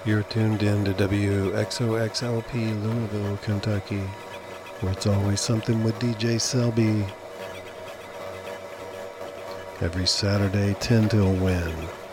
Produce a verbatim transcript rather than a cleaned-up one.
You're tuned in to W X O X L P Louisville, Kentucky, where it's always something with D J Selby. Every Saturday, ten till one.